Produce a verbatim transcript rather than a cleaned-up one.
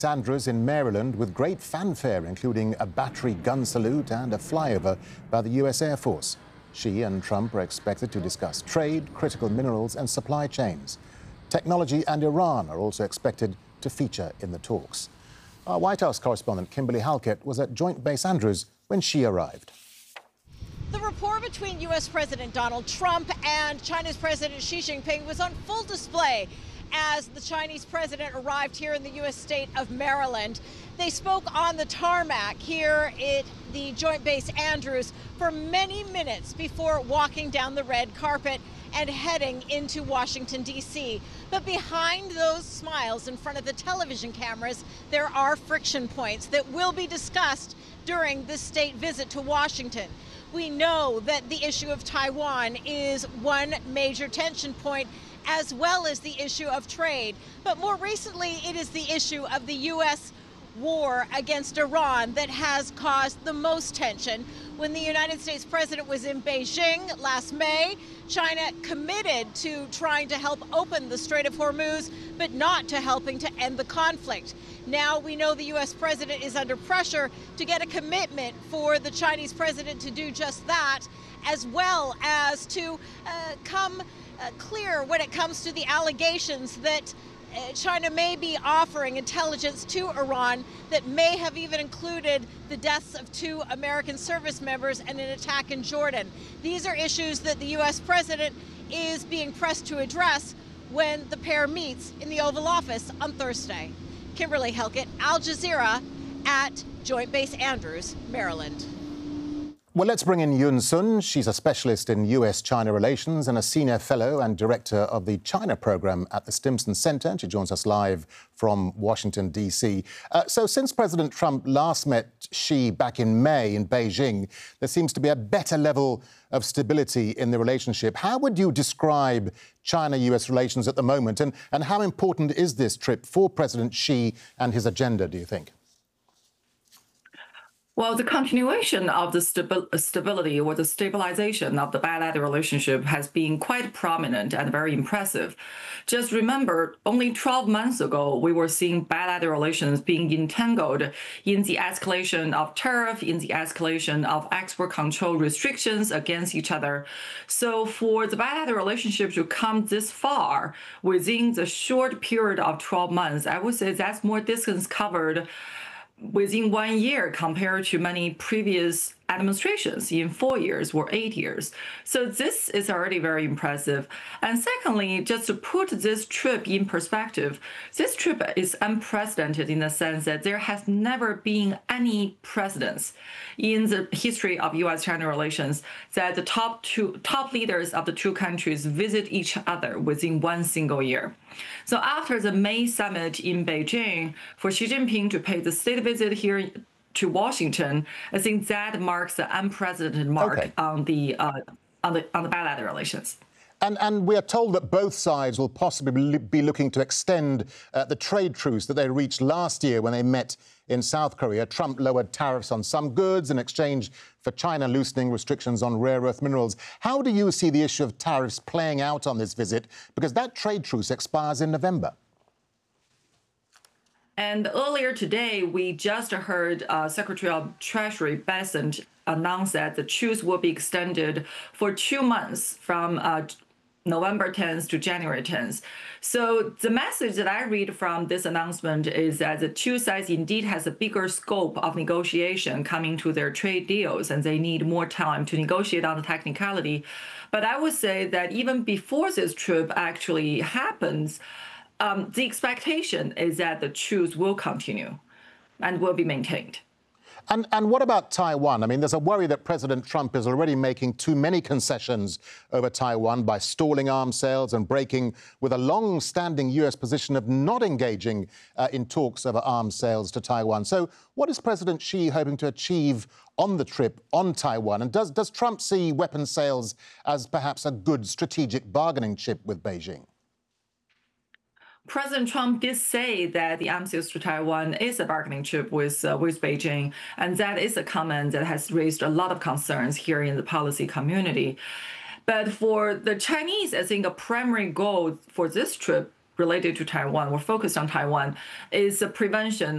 Andrews in Maryland with great fanfare, including a battery gun salute and a flyover by the U S Air Force. She and Trump are expected to discuss trade, critical minerals and supply chains. Technology and Iran are also expected to feature in the talks. Our White House correspondent Kimberly Halkett was at Joint Base Andrews when she arrived. The rapport between U S President Donald Trump and China's President Xi Jinping was on full display as the Chinese president arrived here in the U S state of Maryland. They spoke on the tarmac here at the Joint Base Andrews for many minutes before walking down the red carpet and heading into Washington, D C But behind those smiles in front of the television cameras, there are friction points that will be discussed during this state visit to Washington. We know that the issue of Taiwan is one major tension point, as well as the issue of trade. But more recently, it is the issue of the U S war against Iran that has caused the most tension. When the United States president was in Beijing last May, China committed to trying to help open the Strait of Hormuz, but not to helping to end the conflict. Now we know the U S president is under pressure to get a commitment for the Chinese president to do just that, as well as to uh, come uh, clear when it comes to the allegations that uh, China may be offering intelligence to Iran that may have even included the deaths of two American service members and an attack in Jordan. These are issues that the U S president is being pressed to address when the pair meets in the Oval Office on Thursday. Kimberly Halkett, Al Jazeera, at Joint Base Andrews, Maryland. Well, let's bring in Yun Sun. She's a specialist in U S China relations and a senior fellow and director of the China program at the Stimson Center. She joins us live from Washington, D C Uh, so since President Trump last met Xi back in May in Beijing, there seems to be a better level of stability in the relationship. How would you describe China-U S relations at the moment? And, and how important is this trip for President Xi and his agenda, do you think? Well, the continuation of the stabi stability or the stabilization of the bilateral relationship has been quite prominent and very impressive. Just remember, only twelve months ago, we were seeing bilateral relations being entangled in the escalation of tariff, in the escalation of export control restrictions against each other. So for the bilateral relationship to come this far within the short period of twelve months, I would say that's more distance covered within one year compared to many previous administrations in four years or eight years. So this is already very impressive. And secondly, just to put this trip in perspective, this trip is unprecedented in the sense that there has never been any precedence in the history of U S China relations that the top two top leaders of the two countries visit each other within one single year. So after the May summit in Beijing, for Xi Jinping to pay the state visit here to Washington, I think that marks the unprecedented mark okay. on the uh, on the on the bilateral relations. And, and we are told that both sides will possibly be looking to extend uh, the trade truce that they reached last year when they met in South Korea. Trump lowered tariffs on some goods in exchange for China loosening restrictions on rare earth minerals. How do you see the issue of tariffs playing out on this visit? Because that trade truce expires in November. And earlier today, we just heard uh, Secretary of Treasury Bessent announce that the truce will be extended for two months from uh, November tenth to January tenth. So the message that I read from this announcement is that the two sides indeed has a bigger scope of negotiation coming to their trade deals, and they need more time to negotiate on the technicality. But I would say that even before this trip actually happens, Um, the expectation is that the truce will continue and will be maintained. And, and what about Taiwan? I mean, there's a worry that President Trump is already making too many concessions over Taiwan by stalling arms sales and breaking with a long-standing U S position of not engaging uh, in talks over arms sales to Taiwan. So what is President Xi hoping to achieve on the trip on Taiwan? And does, does Trump see weapons sales as perhaps a good strategic bargaining chip with Beijing? President Trump did say that the arms sales to Taiwan is a bargaining chip with uh, with Beijing, and that is a comment that has raised a lot of concerns here in the policy community. But for the Chinese, I think a primary goal for this trip related to Taiwan, we're focused on Taiwan, is the prevention